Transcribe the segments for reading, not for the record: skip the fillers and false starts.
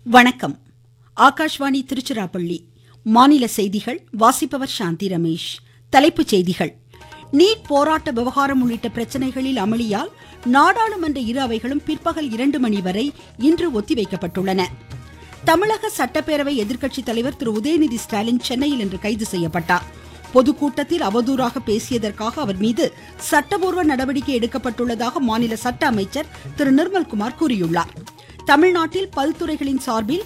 வணக்கம். ஆகாஷ்வாணி திருச்சிராப்பள்ளி. மாநில செய்திகள் வாசிப்பவர் சாந்தி ரமேஷ். தலைப்புச் செய்திகள். நீட் போராட்ட விவகாரம் உள்ளிட்ட பிரச்சனைகளில் அமளியால் நாடாளுமன்ற இரு அவைகளும் பிற்பகல் 2 மணி வரை இன்று ஒத்திவைக்கப்பட்டுள்ளன. தமிழக சட்டப்பேரவை எதிர்க்கட்சித் தலைவர் திரு உதயநிதி ஸ்டாலின் சென்னையில் இன்று கைது செய்யப்பட்டார். பொதுக்கூட்டத்தில் அவதூறாக பேசியதற்காக அவர் மீது சட்டபூர்வ நடவடிக்கை எடுக்கப்பட்டுள்ளதாக மாநில சட்ட அமைச்சர் திரு நிர்மல்குமார் கூறியுள்ளார். தமிழ்நாட்டில் பல்துறைகளின் சார்பில்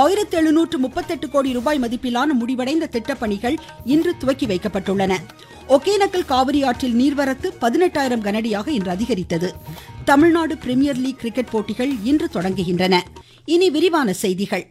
1738 கோடி ரூபாய் மதிப்பிலான முடிவடைந்த திட்டப்பணிகள் இன்று துவக்கி வைக்கப்பட்டுள்ளன. ஒகேனக்கல் காவிரி ஆற்றில் நீர்வரத்து 18,000 கனஅடியாக இன்று அதிகரித்தது. தமிழ்நாடு பிரீமியர் லீக் கிரிக்கெட் போட்டிகள் இன்று தொடங்குகின்றன. இனி விரிவான செய்திகள்.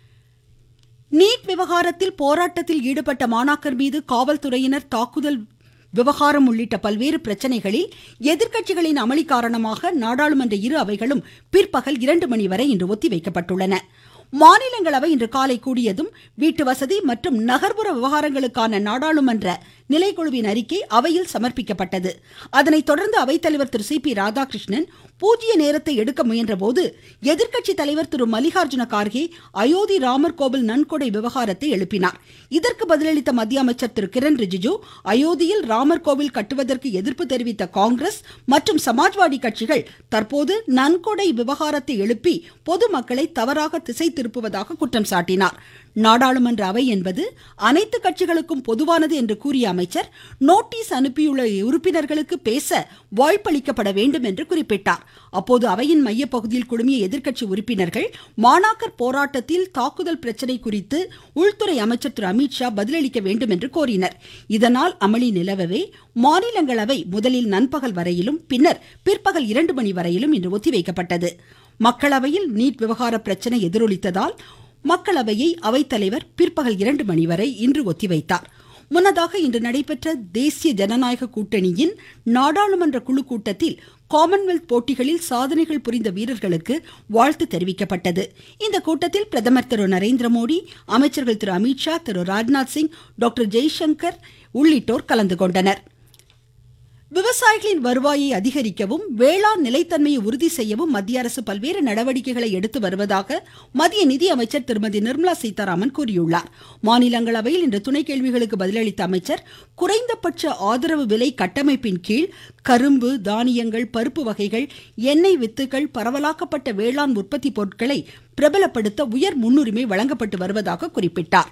நீட் விவகாரத்தில் போராட்டத்தில் ஈடுபட்ட மாணாக்கர் மீது காவல்துறையினர் தாக்குதல் விவகாரம் உள்ளிட்ட பல்வேறு பிரச்சனைகளில் எதிர்க்கட்சிகளின் அமளி காரணமாக நாடாளுமன்ற இரு அவைகளும் பிற்பகல் 2 மணி வரை இன்று ஒத்திவைக்கப்பட்டுள்ளன. மாநிலங்களவை இன்று காலை கூடியதும் வீட்டு வசதி மற்றும் நகர்ப்புற விவகாரங்களுக்கான நாடாளுமன்ற நிலைக்குழுவின் அறிக்கை அவையில் சமர்ப்பிக்கப்பட்டது. அதனைத் தொடர்ந்து அவைத்தலைவர் திரு சி.பி. ராதாகிருஷ்ணன் பூஜ்ய நேரத்தை எடுக்க முயன்ற போது எதிர்க்கட்சி தலைவர் திரு மல்லிகார்ஜுன கார்கே அயோத்தி ராமர் கோவில் நன்கொடை விவகாரத்தை எழுப்பினார். இதற்கு பதிலளித்த மத்திய அமைச்சர் திரு கிரண் ரிஜிஜு, அயோத்தியில் ராமர் கோவில் கட்டுவதற்கு எதிர்ப்பு தெரிவித்த காங்கிரஸ் மற்றும் சமாஜ்வாடி கட்சிகள் தற்போது நன்கொடை விவகாரத்தை எழுப்பி பொதுமக்களை தவறாக திசை திருப்புவதாக குற்றம் சாட்டினார். நாடாளுமன்ற அவை என்பது அனைத்து கட்சிகளுக்கும் பொதுவானது என்று கூறிய அமைச்சர், நோட்டீஸ் அனுப்பியுள்ள உறுப்பினர்களுக்கு பேச வாய்ப்பளிக்கப்பட வேண்டும் என்று குறிப்பிட்டார். அப்போது அவையின் மையப்பகுதியில் குழுமிய எதிர்க்கட்சி உறுப்பினர்கள் மாணாக்கர் போராட்டத்தில் தாக்குதல் பிரச்சனை குறித்து உள்துறை அமைச்சர் திரு அமித்ஷா பதிலளிக்க வேண்டும் என்று கோரினர். இதனால் அமளி நிலவவே மாநிலங்களவை முதலில் நண்பகல் வரையிலும் பின்னர் பிற்பகல் 2 மணி வரையிலும் இன்று ஒத்திவைக்கப்பட்டது. மக்களவையில் நீட் விவகார பிரச்சனை எதிரொலித்ததால் மக்களவையை அவைத்தலைவர் பிற்பகல் 2 மணி வரை இன்று ஒத்திவைத்தார். முன்னதாக இன்று நடைபெற்ற தேசிய ஜனநாயக கூட்டணியின் நாடாளுமன்ற குழு கூட்டத்தில் காமன்வெல்த் போட்டிகளில் சாதனைகள் புரிந்த வீரர்களுக்கு வாழ்த்து தெரிவிக்கப்பட்டது. இந்த கூட்டத்தில் பிரதமர் திரு நரேந்திர மோடி, அமைச்சர்கள் திரு அமித்ஷா, திரு ராஜ்நாத் சிங், டாக்டர் ஜெய்சங்கர் உள்ளிட்டோர் கலந்து கொண்டனர். விவசாயிகளின் வருவாயை அதிகரிக்கவும் வேளாண் நிலைத்தன்மையை உறுதி செய்யவும் மத்திய அரசு பல்வேறு நடவடிக்கைகளை எடுத்து வருவதாக மத்திய நிதி அமைச்சர் திருமதி நிர்மலா சீதாராமன் கூறியுள்ளார். மாநிலங்களவையில் இன்று துணை கேள்விகளுக்கு பதிலளித்த அமைச்சர், குறைந்தபட்ச ஆதரவு விலை கட்டமைப்பின் கீழ் கரும்பு, தானியங்கள், பருப்பு வகைகள், எண்ணெய் வித்துகள், பரவலாக்கப்பட்ட வேளாண் உற்பத்தி பொருட்களை பிரபலப்படுத்த உயர் முன்னுரிமை வழங்கப்பட்டு வருவதாக குறிப்பிட்டார்.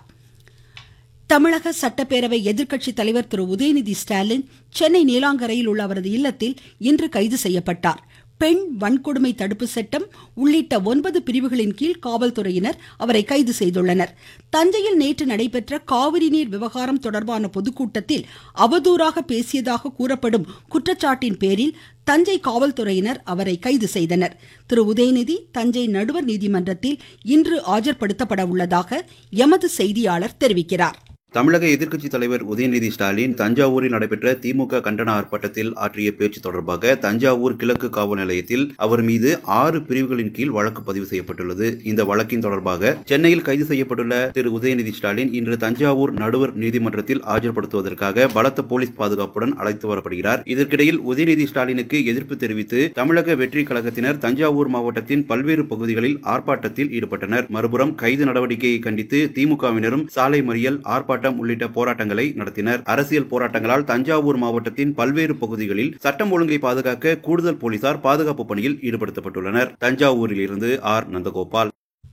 தமிழக சட்டப்பேரவை எதிர்க்கட்சி தலைவர் திரு உதயநிதி ஸ்டாலின் சென்னை நீலாங்கரையில் உள்ள அவரது இல்லத்தில் இன்று கைது செய்யப்பட்டார். பெண் வன்கொடுமை தடுப்பு சட்டம் உள்ளிட்ட 9 பிரிவுகளின் கீழ் காவல்துறையினர் அவரை கைது செய்துள்ளனர். தஞ்சையில் நேற்று நடைபெற்ற காவிரி நீர் விவகாரம் தொடர்பான பொதுக்கூட்டத்தில் அவதூறாக பேசியதாக கூறப்படும் குற்றச்சாட்டின் பேரில் தஞ்சை காவல்துறையினர் அவரை கைது செய்தனர். திரு உதயநிதி தஞ்சை நடுவர் நீதிமன்றத்தில் இன்று ஆஜர்படுத்தப்பட உள்ளதாக எமது செய்தியாளர் தெரிவிக்கிறார். தமிழக எதிர்க்கட்சித் தலைவர் உதயநிதி ஸ்டாலின் தஞ்சாவூரில் நடைபெற்ற திமுக கண்டன ஆர்ப்பாட்டத்தில் ஆற்றிய பேச்சு தொடர்பாக தஞ்சாவூர் கிழக்கு காவல் நிலையத்தில் அவர் மீது 6 பிரிவுகளின் கீழ் வழக்கு பதிவு செய்யப்பட்டுள்ளது. இந்த வழக்கின் தொடர்பாக சென்னையில் கைது செய்யப்பட்டுள்ள திரு உதயநிதி ஸ்டாலின் இன்று தஞ்சாவூர் நடுவர் நீதிமன்றத்தில் ஆஜர்படுத்துவதற்காக பலத்த போலீஸ் பாதுகாப்புடன் அழைத்து வரப்படுகிறார். இதற்கிடையில் உதயநிதி ஸ்டாலினுக்கு எதிர்ப்பு தெரிவித்து தமிழக வெற்றி கழகத்தினர் தஞ்சாவூர் மாவட்டத்தின் பல்வேறு பகுதிகளில் ஆர்ப்பாட்டத்தில் ஈடுபட்டனர். மறுபுறம் கைது நடவடிக்கையை கண்டித்து திமுகவினரும் சாலை மறியல், ஆர்ப்பாட்டம் உள்ளிட்ட போராட்டங்களை நடத்தினர். அரசியல் போராட்டங்களால் தஞ்சாவூர் மாவட்டத்தின் பல்வேறு பகுதிகளில் சட்டம் ஒழுங்கை பாதுகாக்க கூடுதல் போலீசார் பாதுகாப்பு பணியில் ஈடுபடுத்தப்பட்டுள்ளனர். தஞ்சாவூரில் இருந்து ஆர். நந்தகோபால்.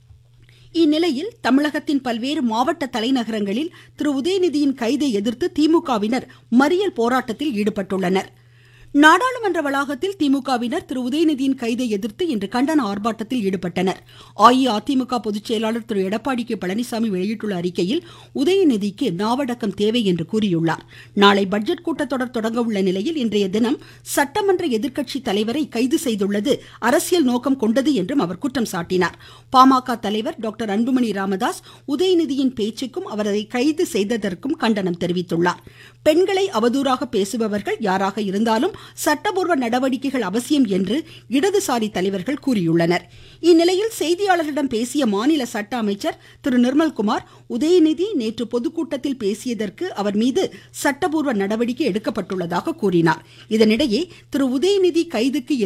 இந்நிலையில் தமிழகத்தின் பல்வேறு மாவட்ட தலைநகரங்களில் திரு உதயநிதியின் கைதை எதிர்த்து திமுகவினர் மறியல் போராட்டத்தில் ஈடுபட்டுள்ளனர். நாடாளுமன்ற வளாகத்தில் திமுகவினர் திரு உதயநிதியின் கைதை எதிர்த்து இன்று கண்டன ஆர்ப்பாட்டத்தில் ஈடுபட்டனர். அஇஅதிமுக பொதுச் செயலாளர் திரு எடப்பாடி கே பழனிசாமி வெளியிட்டுள்ள அறிக்கையில், உதயநிதிக்கு நாவடக்கம் தேவை என்று கூறியுள்ளார். நாளை பட்ஜெட் கூட்டத்தொடர் தொடங்க உள்ள நிலையில் இன்றைய தினம் சட்டமன்ற எதிர்க்கட்சி தலைவரை கைது செய்துள்ளது அரசியல் நோக்கம் கொண்டது என்றும் அவர் குற்றம் சாட்டினார். பாமக தலைவர் டாக்டர் அன்புமணி ராமதாஸ் உதயநிதியின் பேச்சுக்கும் அவரை கைது செய்ததற்கும் கண்டனம் தெரிவித்துள்ளார். பெண்களை அவதூறாக பேசுபவர்கள் யாராக இருந்தாலும் சட்டபூர்வ நடவடிக்கைகள் அவசியம் என்று இடதுசாரி தலைவர்கள் கூறியுள்ளனர். இந்நிலையில் செய்தியாளர்களிடம் பேசிய மாநில சட்ட அமைச்சர் திரு நிர்மல்குமார், உதயநிதி நேற்று பொதுக்கூட்டத்தில் பேசியதற்கு அவர் மீது சட்டபூர்வ நடவடிக்கை எடுக்கப்பட்டுள்ளதாக கூறினார். இதனிடையே திரு உதயநிதி கைதுக்கு